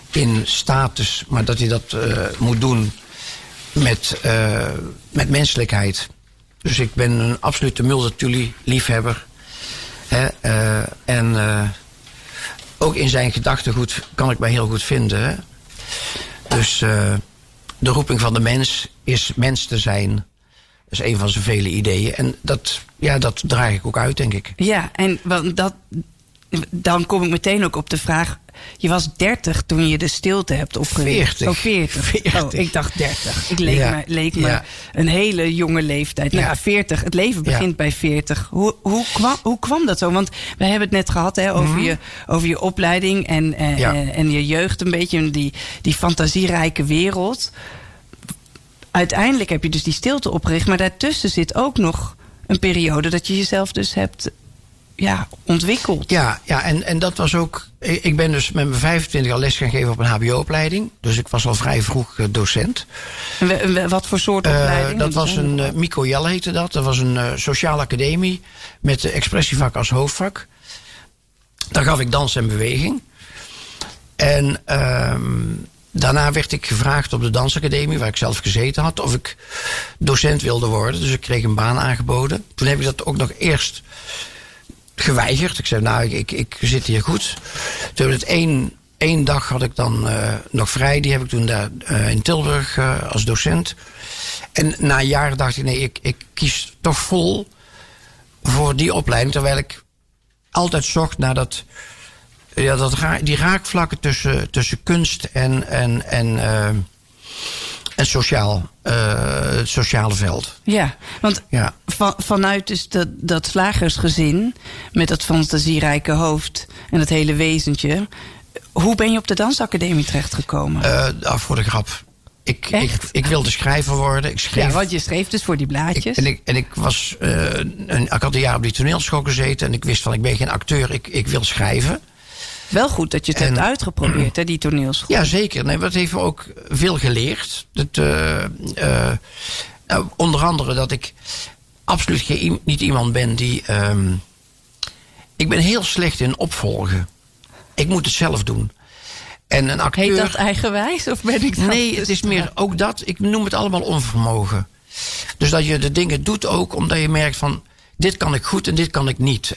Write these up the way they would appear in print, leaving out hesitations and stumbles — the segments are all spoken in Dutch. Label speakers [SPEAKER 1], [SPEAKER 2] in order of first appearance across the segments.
[SPEAKER 1] in status, maar dat hij dat moet doen met menselijkheid. Dus ik ben een absolute Multatuli-liefhebber. Ook in zijn gedachtegoed kan ik mij heel goed vinden. Hè? Dus de roeping van de mens is mens te zijn. Dat is een van zijn vele ideeën. En dat draag ik ook uit, denk ik.
[SPEAKER 2] Ja, en dan kom ik meteen ook op de vraag... Je was 30 toen je de stilte hebt opgericht.
[SPEAKER 1] 40.
[SPEAKER 2] 40. Oh, ik dacht 30. Het leek me een hele jonge leeftijd. Nou ja, 40. Het leven begint bij 40. Hoe kwam dat zo? Want wij hebben het net gehad over je opleiding en je jeugd een beetje. Die fantasierijke wereld. Uiteindelijk heb je dus die stilte opgericht. Maar daartussen zit ook nog een periode dat je jezelf dus hebt... ontwikkeld. Ja,
[SPEAKER 1] en dat was ook... Ik ben dus met mijn 25 al les gaan geven op een hbo-opleiding. Dus ik was al vrij vroeg docent.
[SPEAKER 2] En wat voor soort opleiding?
[SPEAKER 1] Dat was een... Mico Jelle heette dat. Dat was een sociale academie met de expressievak als hoofdvak. Daar gaf ik dans en beweging. En daarna werd ik gevraagd op de dansacademie, waar ik zelf gezeten had, of ik docent wilde worden. Dus ik kreeg een baan aangeboden. Toen heb ik dat ook nog eerst geweigerd. Ik zei, ik zit hier goed. Toen het één dag had ik dan nog vrij. Die heb ik toen daar in Tilburg als docent. En na een jaar dacht ik, nee, ik kies toch vol voor die opleiding. Terwijl ik altijd zocht naar die raakvlakken tussen kunst en het sociale veld.
[SPEAKER 2] Ja, want vanuit dus dat slagersgezin met dat fantasierijke hoofd en dat hele wezentje, hoe ben je op de dansacademie terechtgekomen?
[SPEAKER 1] Voor de grap. Ik wilde schrijver worden. Ik schreef,
[SPEAKER 2] want je schreef dus voor die blaadjes.
[SPEAKER 1] Ik had een jaar op die toneelschool gezeten en ik wist van, ik ben geen acteur, ik wil schrijven.
[SPEAKER 2] Wel goed dat je het hebt uitgeprobeerd, hè, die toneelschool.
[SPEAKER 1] Ja, zeker. Nee, dat heeft me ook veel geleerd. Onder andere dat ik absoluut niet iemand ben die... ik ben heel slecht in opvolgen. Ik moet het zelf doen. En een acteur...
[SPEAKER 2] Heet dat eigenwijs? Of ben ik dat?
[SPEAKER 1] Nee, het is meer ook dat. Ik noem het allemaal onvermogen. Dus dat je de dingen doet ook omdat je merkt van, dit kan ik goed en dit kan ik niet.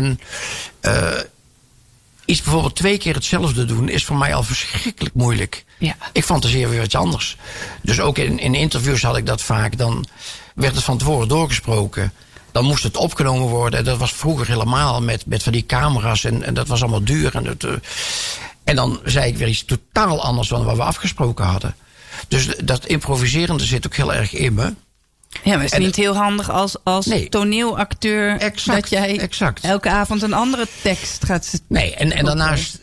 [SPEAKER 1] Iets bijvoorbeeld 2 keer hetzelfde doen is voor mij al verschrikkelijk moeilijk. Ja. Ik fantaseer weer iets anders. Dus ook in interviews had ik dat vaak. Dan werd het van tevoren doorgesproken. Dan moest het opgenomen worden. En dat was vroeger helemaal met van die camera's. En dat was allemaal duur. En dan zei ik weer iets totaal anders dan wat we afgesproken hadden. Dus dat improviserende zit ook heel erg in me.
[SPEAKER 2] Ja, maar het is niet heel handig als toneelacteur dat jij elke avond een andere tekst gaat...
[SPEAKER 1] Nee, en daarnaast...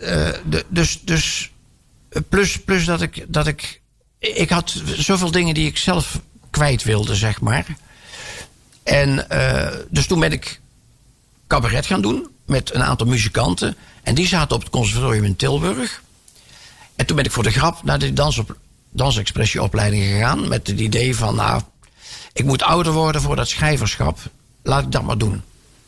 [SPEAKER 1] Plus dat ik had zoveel dingen die ik zelf kwijt wilde, zeg maar. En dus toen ben ik cabaret gaan doen met een aantal muzikanten. En die zaten op het conservatorium in Tilburg. En toen ben ik voor de grap naar de dansexpressieopleiding gegaan. Met het idee van, ik moet ouder worden voor dat schrijverschap. Laat ik dat maar doen.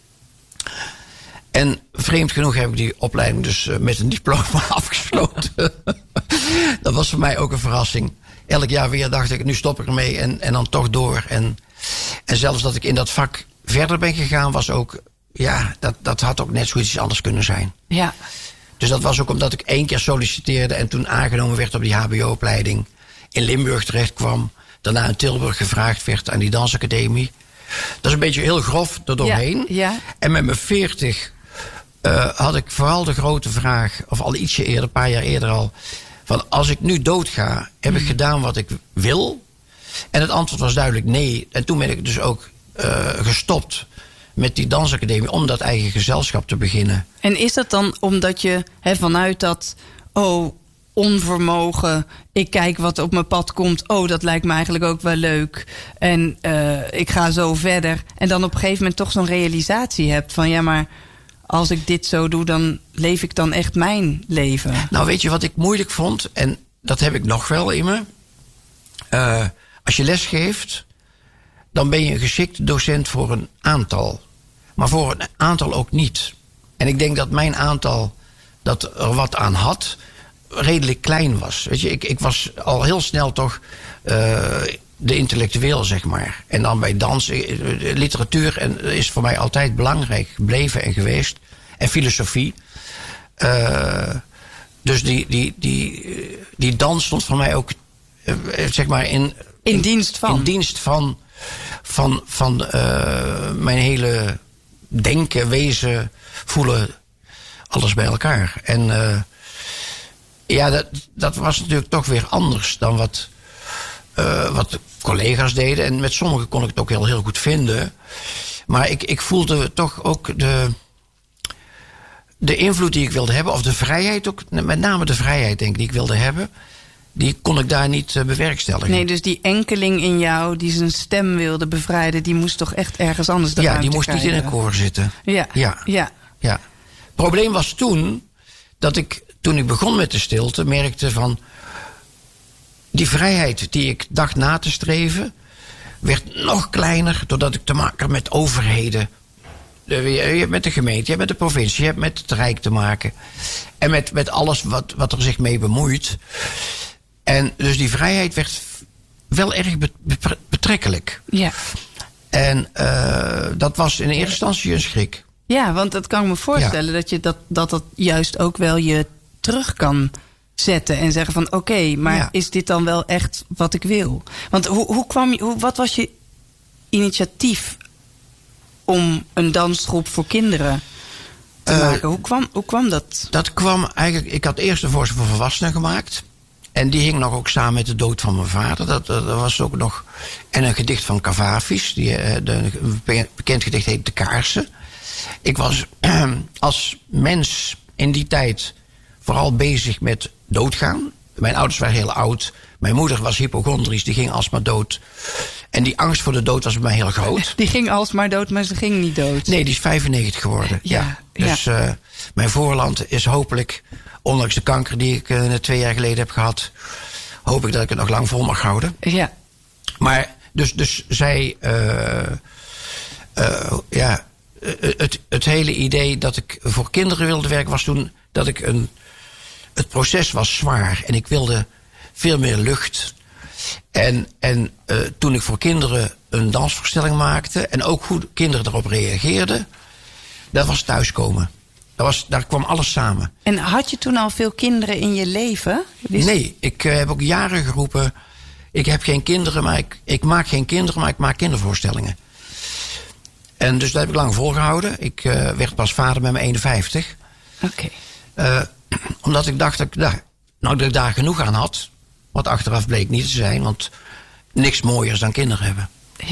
[SPEAKER 1] En vreemd genoeg heb ik die opleiding dus met een diploma afgesloten. Dat was voor mij ook een verrassing. Elk jaar weer dacht ik, nu stop ik ermee en dan toch door. En zelfs dat ik in dat vak verder ben gegaan was ook... Ja, dat had ook net zoiets anders kunnen zijn. Ja. Dus dat was ook omdat ik 1 keer solliciteerde en toen aangenomen werd op die hbo-opleiding. In Limburg terecht kwam. Daarna in Tilburg gevraagd werd aan die dansacademie. Dat is een beetje heel grof erdoorheen. Ja. En met mijn 40 had ik vooral de grote vraag, of al ietsje eerder, een paar jaar eerder al, van als ik nu doodga, heb ik gedaan wat ik wil? En het antwoord was duidelijk nee. En toen ben ik dus ook gestopt met die dansacademie om dat eigen gezelschap te beginnen.
[SPEAKER 2] En is dat dan omdat je vanuit dat onvermogen, ik kijk wat op mijn pad komt, dat lijkt me eigenlijk ook wel leuk en ik ga zo verder, en dan op een gegeven moment toch zo'n realisatie hebt van ja, maar als ik dit zo doe, dan leef ik dan echt mijn leven?
[SPEAKER 1] Nou, weet je wat ik moeilijk vond, en dat heb ik nog wel in me. Als je les geeft, dan ben je een geschikte docent voor een aantal. Maar voor een aantal ook niet. En ik denk dat mijn aantal dat er wat aan had. redelijk klein was. Weet je, ik was al heel snel toch de intellectueel, zeg maar. En dan bij dans, literatuur is voor mij altijd belangrijk gebleven en geweest. En filosofie. Dus die dans stond voor mij ook, zeg maar, in dienst van. In dienst van mijn hele denken, wezen, voelen, alles bij elkaar. En dat was natuurlijk toch weer anders dan wat collega's deden. En met sommigen kon ik het ook heel goed vinden. Maar ik voelde toch ook de invloed die ik wilde hebben, of de vrijheid ook, met name de vrijheid, denk ik, die ik wilde hebben, die kon ik daar niet bewerkstelligen.
[SPEAKER 2] Nee, dus die enkeling in jou die zijn stem wilde bevrijden, die moest toch echt ergens anders de ruimte
[SPEAKER 1] krijgen. Niet in een koor zitten. Ja. Het probleem was dat ik, toen ik begon met de stilte, merkte van die vrijheid die ik dacht na te streven, werd nog kleiner doordat ik te maken had met overheden. Je hebt met de gemeente, je hebt met de provincie, je hebt met het Rijk te maken. En met alles wat er zich mee bemoeit. En dus die vrijheid werd wel erg betrekkelijk. Ja. En dat was in eerste instantie een schrik.
[SPEAKER 2] Ja, want dat kan ik me voorstellen, dat je dat juist ook wel je terug kan zetten. En zeggen van oké, maar is dit dan wel echt wat ik wil? Want wat was je initiatief om een dansgroep voor kinderen te maken? Hoe kwam dat?
[SPEAKER 1] Dat kwam eigenlijk, ik had eerst een voorstel voor volwassenen gemaakt. En die hing nog ook samen met de dood van mijn vader. Dat was ook nog. En een gedicht van Cavafis. Een bekend gedicht heet De Kaarsen. Ik was als mens in die tijd vooral bezig met doodgaan. Mijn ouders waren heel oud. Mijn moeder was hypochondrisch, die ging alsmaar dood. En die angst voor de dood was bij mij heel groot.
[SPEAKER 2] Die ging alsmaar dood, maar ze ging niet dood.
[SPEAKER 1] Nee, die is 95 geworden. Dus mijn voorland is hopelijk, ondanks de kanker die ik 2 jaar geleden heb gehad, hoop ik dat ik het nog lang vol mag houden. Ja. Maar dus zij, het hele idee dat ik voor kinderen wilde werken was toen dat ik het proces was zwaar en ik wilde veel meer lucht. En toen ik voor kinderen een dansvoorstelling maakte en ook hoe kinderen erop reageerden, dat was thuiskomen. Daar kwam alles samen.
[SPEAKER 2] En had je toen al veel kinderen in je leven?
[SPEAKER 1] Nee, ik heb ook jaren geroepen, ik heb geen kinderen, maar ik maak geen kinderen, maar ik maak kindervoorstellingen. En dus dat heb ik lang volgehouden. Ik werd pas vader met mijn 51.
[SPEAKER 2] Oké.
[SPEAKER 1] Omdat ik dacht dat ik daar genoeg aan had. Wat achteraf bleek niet te zijn, want niks mooiers dan kinderen hebben.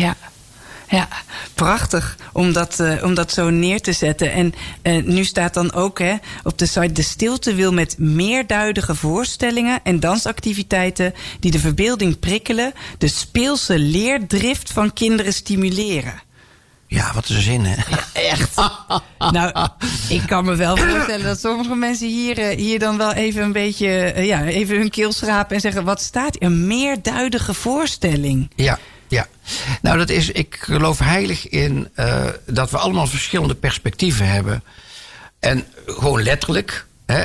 [SPEAKER 2] Ja, prachtig om dat zo neer te zetten. En nu staat dan ook op de site: de stilte wil met meerduidige voorstellingen en dansactiviteiten die de verbeelding prikkelen, de speelse leerdrift van kinderen stimuleren.
[SPEAKER 1] Ja, wat een zin, hè?
[SPEAKER 2] Ja, echt. Nou, ik kan me wel voorstellen dat sommige mensen hier dan wel even een beetje even hun keel schrapen en zeggen: wat staat hier? Een meerduidige voorstelling.
[SPEAKER 1] Ja. Nou, ik geloof heilig in dat we allemaal verschillende perspectieven hebben. En gewoon letterlijk.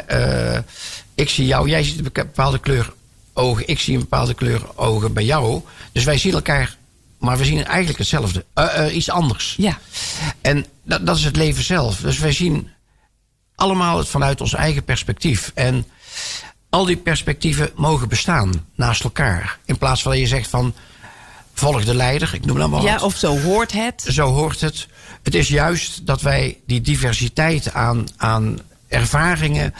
[SPEAKER 1] Ik zie jou, jij ziet een bepaalde kleur ogen. Ik zie een bepaalde kleur ogen bij jou. Dus wij zien elkaar, maar we zien eigenlijk hetzelfde. Iets anders. Ja. En dat is het leven zelf. Dus wij zien allemaal het vanuit ons eigen perspectief. En al die perspectieven mogen bestaan naast elkaar. In plaats van dat je zegt van volg de leider, ik noem dat maar wat.
[SPEAKER 2] Ja, of zo hoort het.
[SPEAKER 1] Zo hoort het. Het is juist dat wij die diversiteit aan ervaringen,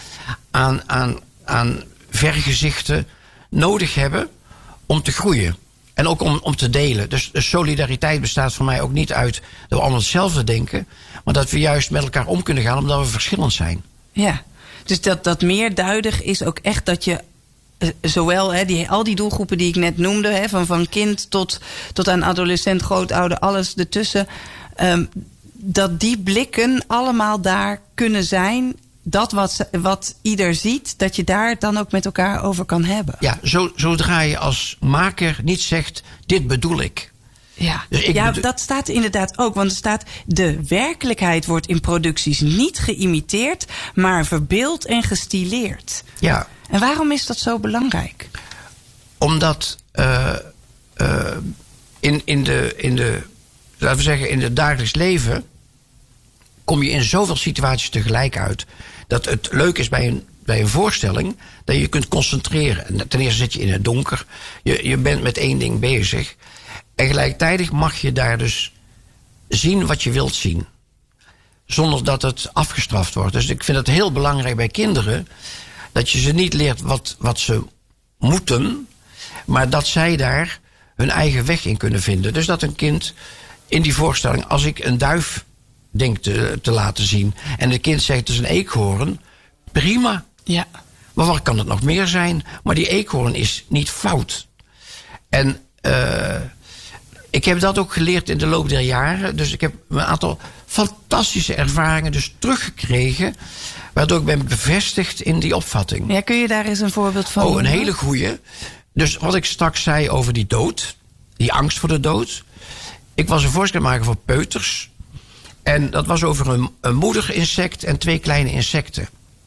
[SPEAKER 1] aan vergezichten nodig hebben om te groeien. En ook om te delen. Dus solidariteit bestaat voor mij ook niet uit dat we allemaal hetzelfde denken, maar dat we juist met elkaar om kunnen gaan omdat we verschillend zijn.
[SPEAKER 2] Ja, dus dat meerduidig is ook echt dat je zowel al die doelgroepen die ik net noemde, van kind tot aan adolescent, grootouder, alles ertussen, dat die blikken allemaal daar kunnen zijn. Dat wat ieder ziet, dat je daar dan ook met elkaar over kan hebben.
[SPEAKER 1] Ja, zodra je als maker niet zegt, dit bedoel ik.
[SPEAKER 2] Ja, dus dat staat inderdaad ook. Want er staat: de werkelijkheid wordt in producties niet geïmiteerd, maar verbeeld en gestileerd.
[SPEAKER 1] Ja.
[SPEAKER 2] En waarom is dat zo belangrijk?
[SPEAKER 1] Omdat in het dagelijks leven kom je in zoveel situaties tegelijk uit. Dat het leuk is bij een voorstelling dat je kunt concentreren. En ten eerste zit je in het donker. Je bent met één ding bezig. En gelijktijdig mag je daar dus zien wat je wilt zien. Zonder dat het afgestraft wordt. Dus ik vind het heel belangrijk bij kinderen dat je ze niet leert wat ze moeten, maar dat zij daar hun eigen weg in kunnen vinden. Dus dat een kind in die voorstelling, als ik een duif denk te laten zien en het kind zegt het is een eekhoorn, prima.
[SPEAKER 2] Ja.
[SPEAKER 1] Maar wat kan het nog meer zijn? Maar die eekhoorn is niet fout. En ik heb dat ook geleerd in de loop der jaren. Dus ik heb een aantal fantastische ervaringen dus teruggekregen, waardoor ik ben bevestigd in die opvatting.
[SPEAKER 2] Ja, kun je daar eens een voorbeeld van noemen?
[SPEAKER 1] Een hele goeie. Dus wat ik straks zei over die dood, die angst voor de dood. Ik was een voorstelling maken voor peuters. En dat was over een moederinsect en 2 kleine insecten.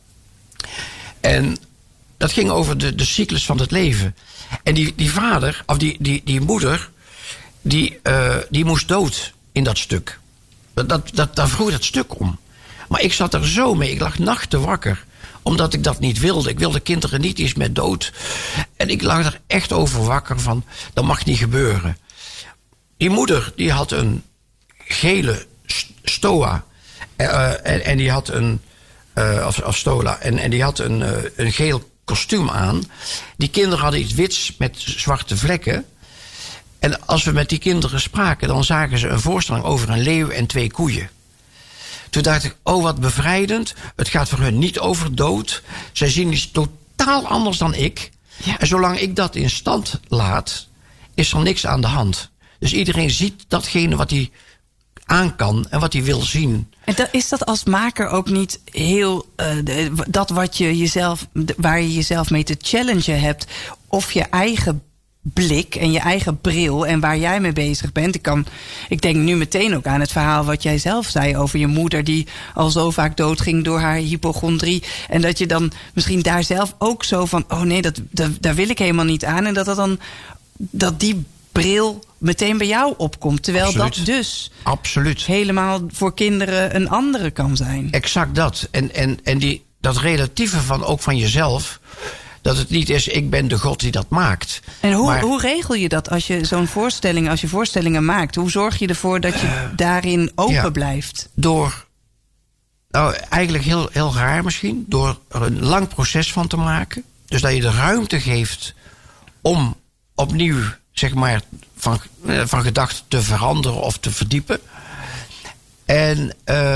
[SPEAKER 1] En dat ging over de cyclus van het leven. En die vader, of die moeder, die moest dood in dat stuk. Daar vroeg dat stuk om. Maar ik zat er zo mee. Ik lag nachten wakker. Omdat ik dat niet wilde. Ik wilde kinderen niet eens met dood. En ik lag er echt over wakker van, dat mag niet gebeuren. Die moeder, die had een gele stoa. En die had of stola. En die had een geel kostuum aan. Die kinderen hadden iets wits met zwarte vlekken. En als we met die kinderen spraken, dan zagen ze een voorstelling over een leeuw en 2 koeien. Toen dacht ik, oh wat bevrijdend. Het gaat voor hun niet over dood. Zij zien iets totaal anders dan ik. Ja. En zolang ik dat in stand laat, is er niks aan de hand. Dus iedereen ziet datgene wat hij aan kan en wat hij wil zien.
[SPEAKER 2] En is dat als maker ook niet heel dat wat je jezelf, waar je jezelf mee te challengen hebt, of je eigen blik en je eigen bril en waar jij mee bezig bent. Ik denk nu meteen ook aan het verhaal wat jij zelf zei over je moeder die al zo vaak doodging door haar hypochondrie. En dat je dan misschien daar zelf ook zo van, oh nee, daar wil ik helemaal niet aan. En dat die bril meteen bij jou opkomt. Terwijl absoluut. Dat dus absoluut. Helemaal voor kinderen een andere kan zijn.
[SPEAKER 1] Exact dat. En dat relatieve van jezelf, dat het niet is, ik ben de God die dat maakt.
[SPEAKER 2] En hoe regel je dat als je voorstellingen maakt? Hoe zorg je ervoor dat je daarin open blijft?
[SPEAKER 1] Door, eigenlijk heel, heel raar misschien, door er een lang proces van te maken. Dus dat je de ruimte geeft om opnieuw, zeg maar, van gedachten te veranderen of te verdiepen. En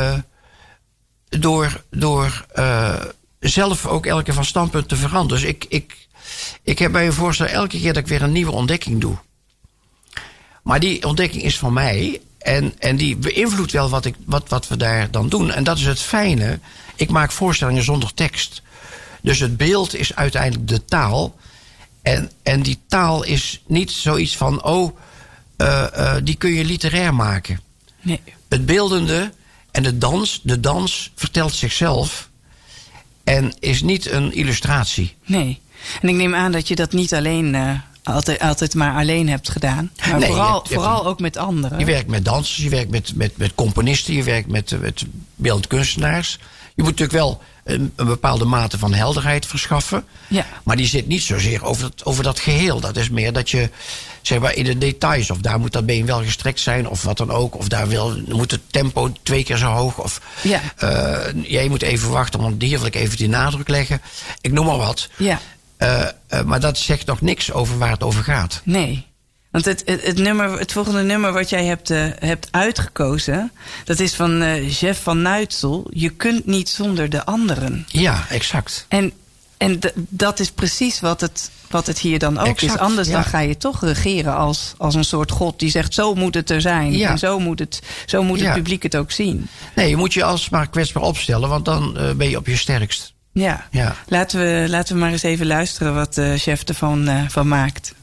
[SPEAKER 1] door zelf ook elke keer van standpunt te veranderen. Dus ik heb bij een voorstel elke keer dat ik weer een nieuwe ontdekking doe. Maar die ontdekking is van mij. En die beïnvloedt wel wat we daar dan doen. En dat is het fijne. Ik maak voorstellingen zonder tekst. Dus het beeld is uiteindelijk de taal. En die taal is niet zoiets van, die kun je literair maken. Nee. Het beeldende en de dans vertelt zichzelf. En is niet een illustratie.
[SPEAKER 2] Nee. En ik neem aan dat je dat niet alleen altijd maar alleen hebt gedaan. Maar nee, vooral ook met anderen.
[SPEAKER 1] Je werkt met dansers, je werkt met componisten, je werkt met beeldend kunstenaars. Je moet natuurlijk wel een bepaalde mate van helderheid verschaffen. Ja. Maar die zit niet zozeer over dat geheel. Dat is meer dat je, zeg maar, in de details, of daar moet dat been wel gestrekt zijn, of wat dan ook. Of daar moet het tempo 2 keer zo hoog. Of jij moet even wachten, want hier wil ik even die nadruk leggen. Ik noem maar wat. Ja. Maar dat zegt nog niks over waar het over gaat.
[SPEAKER 2] Nee. Want het volgende nummer wat jij hebt uitgekozen, dat is van Jeff van Nuitsel. Je kunt niet zonder de anderen.
[SPEAKER 1] Ja, exact.
[SPEAKER 2] En dat is precies wat het hier dan ook exact, is. Anders dan ga je toch regeren als een soort God die zegt, zo moet het er zijn. Ja. En zo moet het publiek het ook zien.
[SPEAKER 1] Nee, je moet je alsmaar kwetsbaar opstellen, want dan ben je op je sterkst.
[SPEAKER 2] Ja. Laten we maar eens even luisteren wat Jeff ervan van maakt.